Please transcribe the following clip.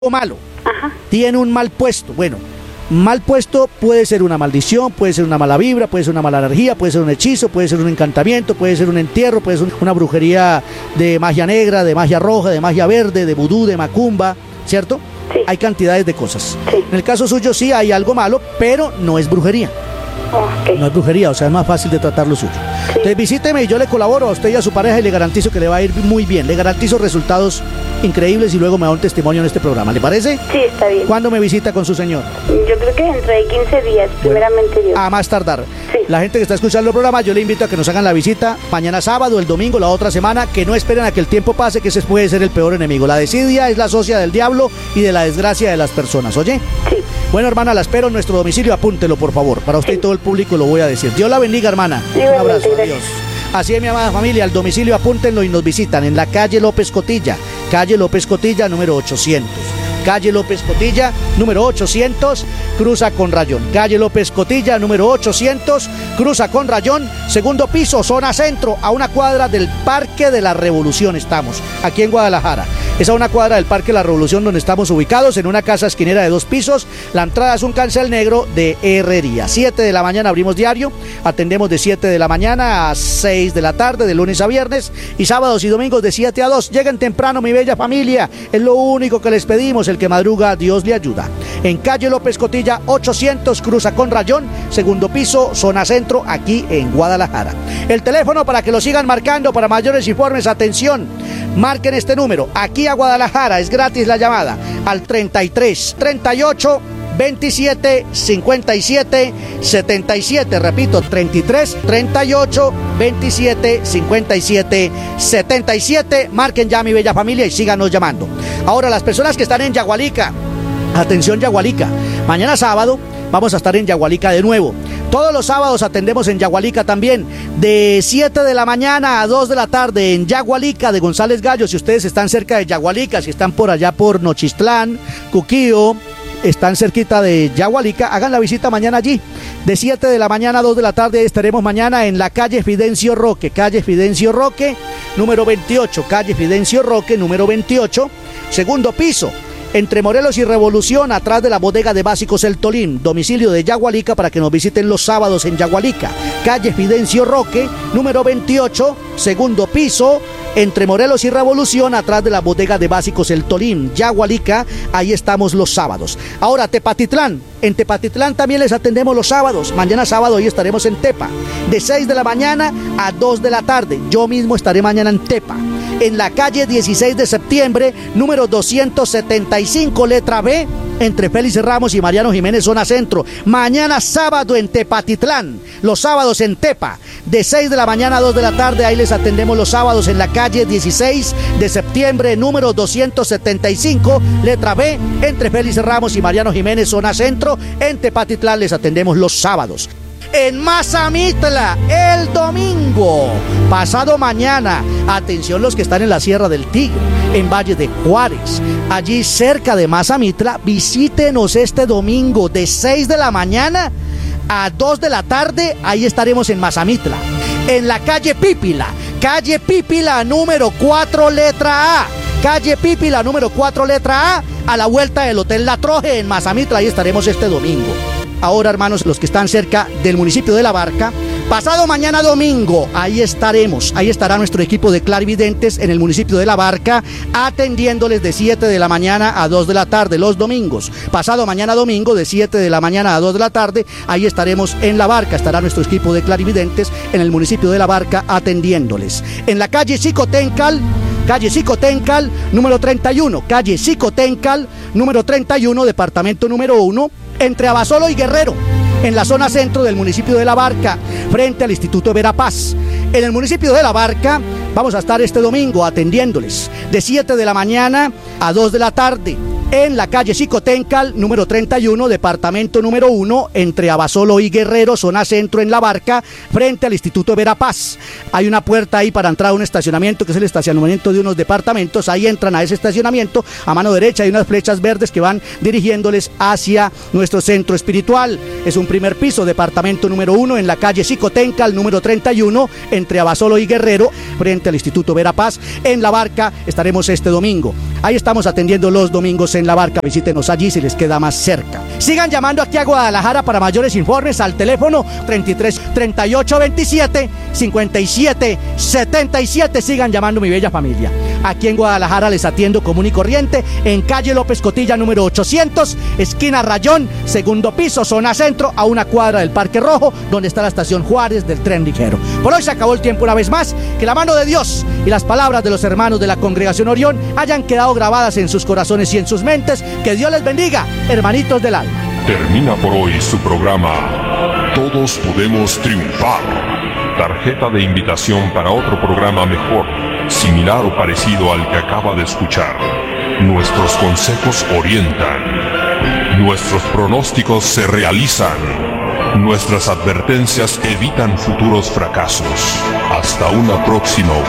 malo, Ajá. tiene un mal puesto. Bueno, mal puesto puede ser una maldición, puede ser una mala vibra, puede ser una mala energía, puede ser un hechizo, puede ser un encantamiento, puede ser un entierro, puede ser una brujería de magia negra, de magia roja, de magia verde, de vudú, de macumba, ¿cierto? Sí. Hay cantidades de cosas. Sí. En el caso suyo sí hay algo malo, pero no es brujería. Ok. No es brujería, o sea, es más fácil de tratar lo suyo. Sí. Entonces visíteme y yo le colaboro a usted y a su pareja y le garantizo que le va a ir muy bien. Le garantizo resultados increíbles y luego me da un testimonio en este programa. ¿Le parece? Sí, está bien. ¿Cuándo me visita con su señor? Yo creo que dentro de 15 días, primeramente Dios. A más tardar. Sí. La gente que está escuchando el programa, yo le invito a que nos hagan la visita mañana sábado, el domingo, la otra semana, que no esperen a que el tiempo pase, que ese puede ser el peor enemigo. La desidia es la socia del diablo y de la desgracia de las personas, ¿oye? Sí. Bueno, hermana, la espero en nuestro domicilio, apúntelo, por favor. Para usted y todo el público lo voy a decir. Dios la bendiga, hermana. Igualmente, Un abrazo, gracias. adiós. Así es, mi amada familia, al domicilio apúntenlo y nos visitan en la calle López Cotilla, número 800. Calle López Cotilla, número 800, cruza con rayón. Calle López Cotilla, número 800, cruza con rayón, segundo piso, zona centro, a una cuadra del Parque de la Revolución estamos, aquí en Guadalajara. Es a una cuadra del Parque de la Revolución donde estamos ubicados, en una casa esquinera de 2 pisos. La entrada es un cancel negro de herrería. 7 de la mañana abrimos diario, atendemos de 7 de la mañana a 6 de la tarde, de lunes a viernes, y sábados y domingos de 7 a 2. Lleguen temprano, mi bella familia, es lo único que les pedimos. El que madruga, Dios le ayuda. En calle López Cotilla 800, cruza con rayón, segundo piso, zona centro, aquí en Guadalajara. El teléfono para que lo sigan marcando para mayores informes, atención, marquen este número, aquí a Guadalajara, es gratis la llamada, al 33 38 27 57 77, repito, 33 38 27 57 77, marquen ya, mi bella familia, y síganos llamando. Ahora, las personas que están en Yagualica, atención Yagualica, mañana sábado vamos a estar en Yagualica de nuevo. Todos los sábados atendemos en Yagualica también, de 7 de la mañana a 2 de la tarde en Yagualica de González Gallo. Si ustedes están cerca de Yagualica, si están por allá por Nochistlán, Cuquío, están cerquita de Yagualica, hagan la visita mañana allí. De 7 de la mañana a 2 de la tarde estaremos mañana en la calle Fidencio Roque, número 28, calle Fidencio Roque, número 28, segundo piso, entre Morelos y Revolución, atrás de la bodega de básicos El Tolín, domicilio de Yagualica, para que nos visiten los sábados en Yagualica. Calle Fidencio Roque, número 28, segundo piso, entre Morelos y Revolución, atrás de la bodega de básicos El Tolín, Yagualica, ahí estamos los sábados. Ahora, Tepatitlán, en Tepatitlán también les atendemos los sábados. Mañana sábado hoy estaremos en Tepa, de 6 de la mañana a 2 de la tarde. Yo mismo estaré mañana en Tepa, en la calle 16 de septiembre, número 275, letra B, entre Félix Ramos y Mariano Jiménez, zona centro. Mañana sábado en Tepatitlán, los sábados en Tepa, de 6 de la mañana a 2 de la tarde, ahí les atendemos los sábados en la calle 16 de septiembre, número 275, letra B, entre Félix Ramos y Mariano Jiménez, zona centro. En Tepatitlán les atendemos los sábados. En Mazamitla, el domingo, pasado mañana, atención los que están en la Sierra del Tigre, en Valle de Juárez, allí cerca de Mazamitla, visítenos este domingo de 6 de la mañana a 2 de la tarde, ahí estaremos en Mazamitla, en la calle Pípila, número 4, letra A, calle Pípila, número 4, letra A la vuelta del Hotel La Troje en Mazamitla, ahí estaremos este domingo. Ahora, hermanos, los que están cerca del municipio de La Barca, pasado mañana domingo, ahí estaremos. Ahí estará nuestro equipo de clarividentes en el municipio de La Barca, atendiéndoles de 7 de la mañana a 2 de la tarde los domingos. Pasado mañana domingo, de 7 de la mañana a 2 de la tarde, ahí estaremos en La Barca. Estará nuestro equipo de clarividentes en el municipio de La Barca atendiéndoles. En la calle Xicotencal, número 31, calle Xicotencal, número 31, departamento número 1, entre Abasolo y Guerrero, en la zona centro del municipio de La Barca, frente al Instituto Verapaz. En el municipio de La Barca vamos a estar este domingo atendiéndoles de 7 de la mañana a 2 de la tarde. En la calle Xicotencal, número 31, departamento número 1, entre Abasolo y Guerrero, zona centro en La Barca, frente al Instituto Verapaz. Hay una puerta ahí para entrar a un estacionamiento, que es el estacionamiento de unos departamentos. Ahí entran a ese estacionamiento. A mano derecha hay unas flechas verdes que van dirigiéndoles hacia nuestro centro espiritual. Es un primer piso, departamento número 1, en la calle Xicotencal, número 31, entre Abasolo y Guerrero, frente al Instituto Verapaz. En La Barca estaremos este domingo. Ahí estamos atendiendo los domingos en La Barca, visítenos allí si les queda más cerca. Sigan llamando aquí a Guadalajara para mayores informes al teléfono 33 38 27 57 77. Sigan llamando, mi bella familia. Aquí en Guadalajara les atiendo común y corriente en calle López Cotilla número 800, esquina Rayón, segundo piso, zona centro, a una cuadra del Parque Rojo, donde está la estación Juárez del tren ligero. Por hoy se acabó el tiempo una vez más. Que la mano de Dios y las palabras de los hermanos de la Congregación Orión hayan quedado grabadas en sus corazones y en sus mentes. Que Dios les bendiga, hermanitos del alma. Termina por hoy su programa Todos Podemos Triunfar. Tarjeta de invitación para otro programa mejor, similar o parecido al que acaba de escuchar. Nuestros consejos orientan. Nuestros pronósticos se realizan. Nuestras advertencias evitan futuros fracasos. Hasta una próxima ocasión.